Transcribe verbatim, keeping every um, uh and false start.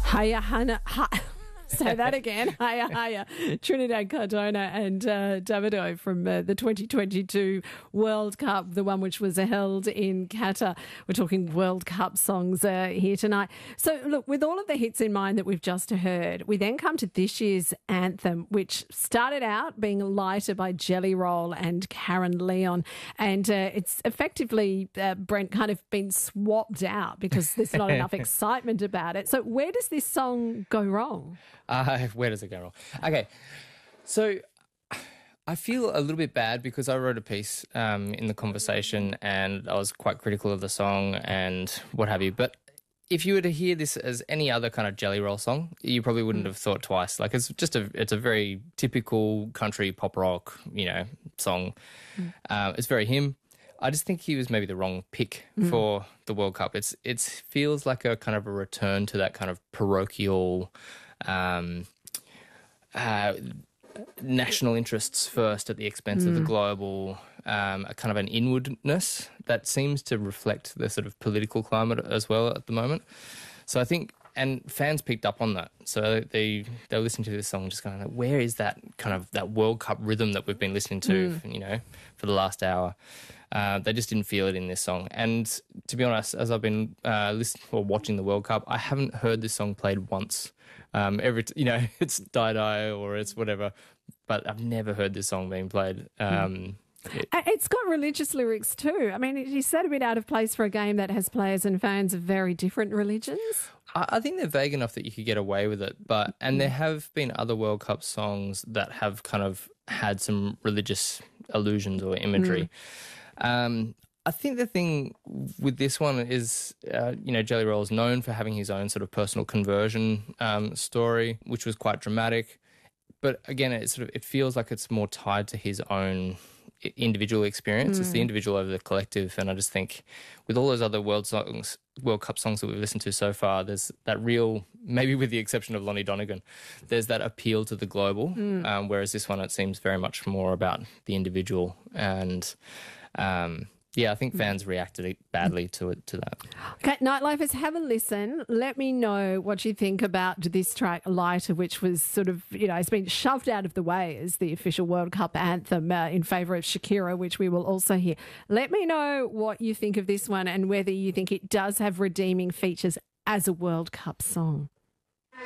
Hiya, Hannah. Hi. Say that again. Hiya, hiya. Trinidad Cardona and uh, Davido from uh, the twenty twenty-two World Cup, the one which was held in Qatar. We're talking World Cup songs uh, here tonight. So, look, with all of the hits in mind that we've just heard, we then come to this year's anthem, which started out being Lighter by Jelly Roll and Karen Leon. And uh, it's effectively, uh, Brent, kind of been swapped out because there's not enough excitement about it. So where does this song go wrong? Uh, where does it go wrong? Okay, so I feel a little bit bad because I wrote a piece um, in The Conversation and I was quite critical of the song and what have you. But if you were to hear this as any other kind of Jelly Roll song, you probably wouldn't have thought twice. Like it's just a, it's a very typical country pop rock, you know, song. Mm. Uh, it's very him. I just think he was maybe the wrong pick mm. for the World Cup. It's it feels like a kind of a return to that kind of parochial, um, uh, national interests first at the expense mm. of the global, um, a kind of an inwardness that seems to reflect the sort of political climate as well at the moment. So I think, and fans picked up on that. So they they listened to this song just kind of like, where is that kind of that World Cup rhythm that we've been listening to, mm. you know, for the last hour? Uh, they just didn't feel it in this song. And to be honest, as I've been uh, listening or watching the World Cup, I haven't heard this song played once. Um, every t- you know, it's Die Die or it's whatever, but I've never heard this song being played. Um, it, it's got religious lyrics too. I mean, is that a bit out of place for a game that has players and fans of very different religions? I, I think they're vague enough that you could get away with it. But and there have been other World Cup songs that have kind of had some religious allusions or imagery. Mm. Um, I think the thing with this one is, uh, you know, Jelly Roll is known for having his own sort of personal conversion um, story, which was quite dramatic. But again, it sort of it feels like it's more tied to his own individual experience. Mm. It's the individual over the collective. And I just think with all those other World songs, World Cup songs that we've listened to so far, there's that real, maybe with the exception of Lonnie Donegan, there's that appeal to the global. Mm. Um, whereas this one, it seems very much more about the individual and. Um, yeah, I think fans reacted badly to it, to that. Okay, Nightlifers, have a listen. Let me know what you think about this track, Lighter, which was sort of, you know, it's been shoved out of the way as the official World Cup anthem uh, in favour of Shakira, which we will also hear. Let me know what you think of this one and whether you think it does have redeeming features as a World Cup song.